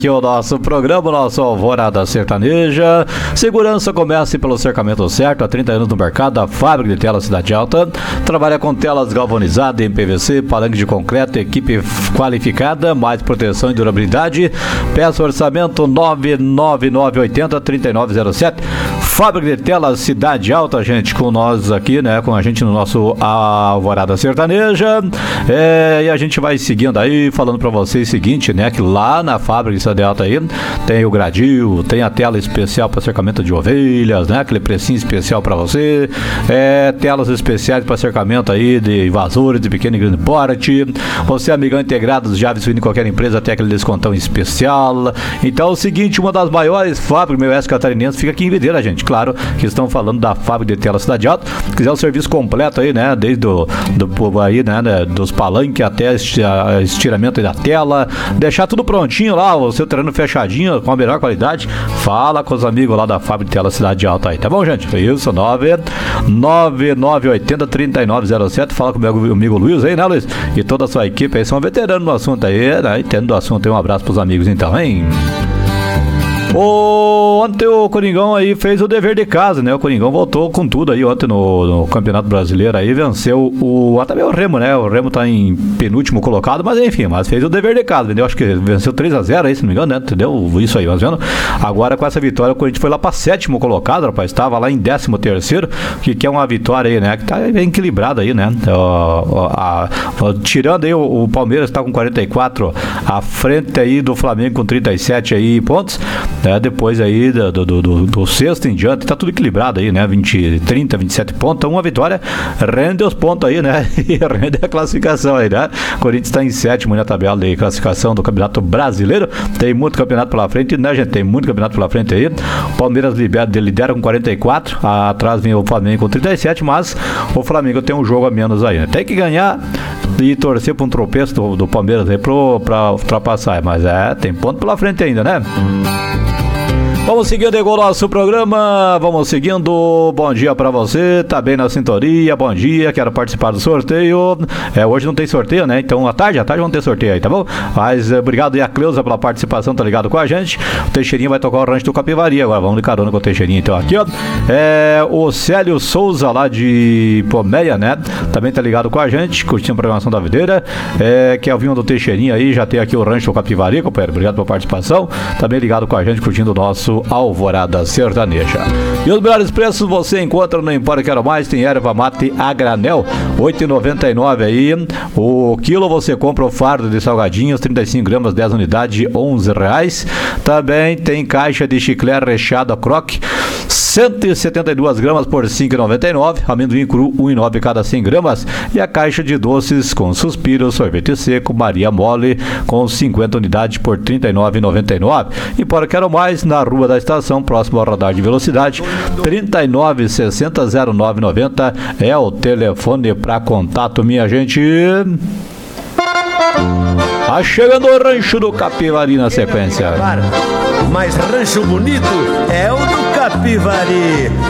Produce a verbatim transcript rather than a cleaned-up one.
Aqui é o nosso programa, o nosso Alvorada Sertaneja. Segurança, comece pelo cercamento certo. Há trinta anos no mercado, a fábrica de telas Cidade Alta. Trabalha com telas galvanizadas em P V C, palanque de concreto, equipe qualificada, mais proteção e durabilidade. Peça orçamento nove nove nove oito zero, três nove zero sete. Fábrica de telas Cidade Alta, gente, com nós aqui, né? Com a gente no nosso Alvorada Sertaneja. É, e a gente vai seguindo aí, falando pra vocês o seguinte, né? Que lá na fábrica de Cidade Alta aí tem o gradil, tem a tela especial para cercamento de ovelhas, né? Aquele precinho especial pra você. É, telas especiais para cercamento aí de invasores de pequeno e grande porte. Você, amigão integrado, já vindo em qualquer empresa, tem aquele descontão especial. Então é o seguinte, uma das maiores fábricas meio oeste catarinense fica aqui em Videira, gente. Claro que estão falando da fábrica de telas Cidade Alta. Se quiser o serviço completo aí, né? Desde do, do aí, né? Dos palanques até estiramento aí da tela. Deixar tudo prontinho lá, o seu terreno fechadinho, com a melhor qualidade. Fala com os amigos lá da fábrica de telas Cidade Alta aí, tá bom, gente? Isso, nove nove oito zero, três nove zero sete. Fala com o meu amigo Luiz aí, né, Luiz? E toda a sua equipe aí, são veteranos no assunto aí, né? Entendo do assunto aí, um abraço pros amigos então, hein? O, ontem o Coringão aí fez o dever de casa, né? O Coringão voltou com tudo aí ontem no, no Campeonato Brasileiro aí, venceu o, até mesmo o Remo, né? O Remo tá em penúltimo colocado, mas enfim, mas fez o dever de casa, entendeu? Acho que venceu três a zero aí, se não me engano, né? Entendeu? Isso aí, mas vendo? Agora com essa vitória o Corinthians foi lá pra sétimo colocado, rapaz, estava lá em décimo terceiro, que, que é uma vitória aí, né? Que tá bem equilibrada aí, né? O, a, a, tirando aí o, o Palmeiras tá com quarenta e quatro, à frente aí do Flamengo com trinta e sete aí pontos. É, depois aí do, do, do, do sexto em diante, tá tudo equilibrado aí, né? vinte, trinta, vinte e sete pontos, uma vitória rende os pontos aí, né? E rende a classificação aí, né? Corinthians tá em sétimo na tabela de classificação do Campeonato Brasileiro. Tem muito campeonato pela frente, né, gente? Tem muito campeonato pela frente aí. Palmeiras lidera, lidera com quarenta e quatro, atrás vem o Flamengo com trinta e sete, mas o Flamengo tem um jogo a menos aí, né? Tem que ganhar e torcer para um tropeço do, do Palmeiras aí pro, pra ultrapassar, mas é, tem ponto pela frente ainda, né? Vamos seguindo aí com o nosso programa, vamos seguindo, bom dia pra você, tá bem na sintonia, bom dia, quero participar do sorteio, é, hoje não tem sorteio, né, então à tarde, à tarde vamos ter sorteio aí, tá bom? Mas é, obrigado aí a Cleusa pela participação, tá ligado com a gente, o Teixeirinha vai tocar o rancho do Capivari agora, vamos de carona com o Teixeirinha então aqui, ó, é, o Célio Souza lá de Pomeia, né, também tá ligado com a gente, curtindo a programação da videira, é, que é o vinho do Teixeirinha aí, já tem aqui o rancho do Capivari, companheiro, obrigado pela participação, também ligado com a gente, curtindo o nosso Alvorada Sertaneja. E os melhores preços você encontra no Empório Quero Mais, tem erva mate a granel, oito reais e noventa e nove aí, o quilo você compra o fardo de salgadinhos, trinta e cinco gramas, dez unidades, onze reais. Também tem caixa de chiclete recheado a croque, cento e setenta e duas gramas por cinco reais e noventa e nove, amendoim cru um real e nove cada cem gramas, e a caixa de doces com suspiro, sorvete seco, Maria Mole com cinquenta unidades por trinta e nove reais e noventa e nove. Empório Quero Mais, na Rua da Estação, próximo ao radar de velocidade, trinta e nove, sessenta, zero nove noventa é o telefone para contato, minha gente. Tá chegando o rancho do Capivari na sequência. Mas rancho bonito é o do Capivari.